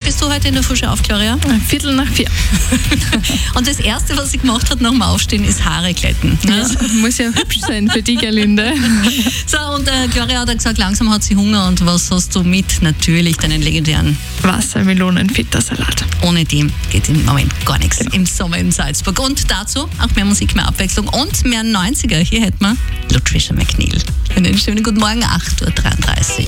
bist du heute in der Früh auf, Gloria? 3:45. Und das Erste, was sie gemacht hat nach dem Aufstehen, ist Haare glätten. Ja, muss ja hübsch sein für die Gerlinde. So, und Gloria hat gesagt, langsam hat sie Hunger. Und was hast du mit? Natürlich deinen legendären Wassermelonen-Feta-Salat. Ohne dem geht im Moment gar nichts im Sommer in Salzburg. Und dazu auch mehr Musik, mehr Abwechslung und mehr 90er. Hier hätten wir Latricia McNeil. Einen schönen guten Morgen, 8:33 Uhr.